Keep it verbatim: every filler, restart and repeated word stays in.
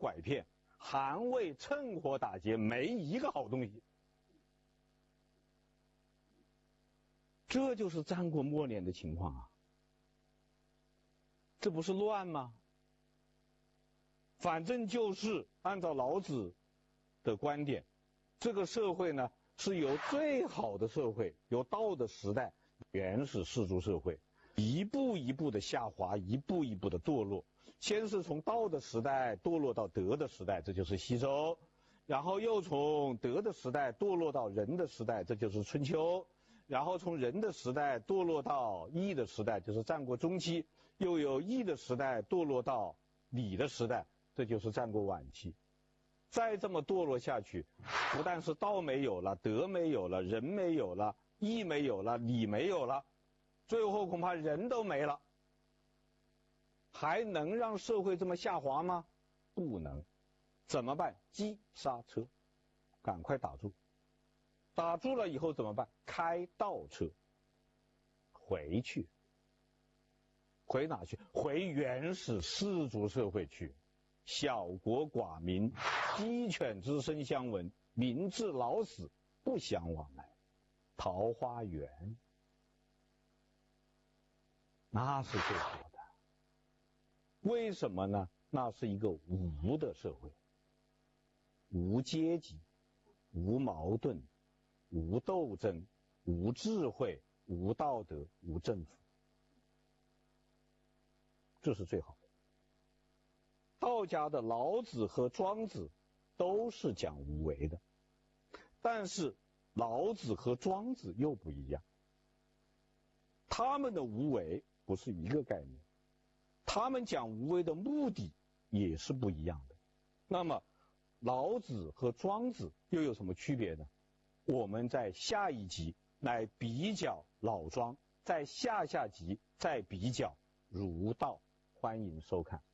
拐骗，韩魏趁火打劫，没一个好东西。这就是战国末年的情况啊，这不是乱吗？反正就是按照老子的观点，这个社会呢是由最好的社会，由道的时代，原始氏族社会，一步一步的下滑，一步一步的堕落。先是从道的时代堕落到德的时代，这就是西周，然后又从德的时代堕落到人的时代，这就是春秋，然后从人的时代堕落到义的时代，就是战国中期，又有义的时代堕落到礼的时代，这就是战国晚期。再这么堕落下去，不但是道没有了，德没有了，人没有了，义没有了，礼没有了，最后恐怕人都没了。还能让社会这么下滑吗？不能。怎么办？急刹车，赶快打住。打住了以后怎么办？开倒车，回去。回哪去？回原始氏族社会去。小国寡民，鸡犬之声相闻，民至老死不相往来。桃花源，那是最好的。为什么呢？那是一个无的社会，无阶级，无矛盾，无斗争，无智慧，无道德，无政府，这是最好的。道家的老子和庄子都是讲无为的，但是老子和庄子又不一样，他们的无为不是一个概念，他们讲无为的目的也是不一样的。那么老子和庄子又有什么区别呢？我们在下一集来比较老庄，在下下集再比较儒道，欢迎收看。